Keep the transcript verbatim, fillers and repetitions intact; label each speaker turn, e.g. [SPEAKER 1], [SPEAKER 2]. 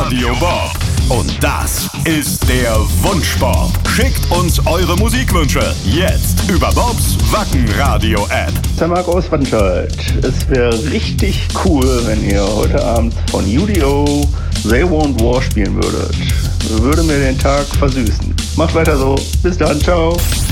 [SPEAKER 1] Radio Bob. Und das ist der Wunschbob. Schickt uns eure Musikwünsche jetzt über Bobs Wacken-Radio-App.
[SPEAKER 2] Der Marc aus Wattenscheid. Es wäre richtig cool, wenn ihr heute Abend von U D O They Won't War spielen würdet. Würde mir den Tag versüßen. Macht weiter so. Bis dann. Ciao.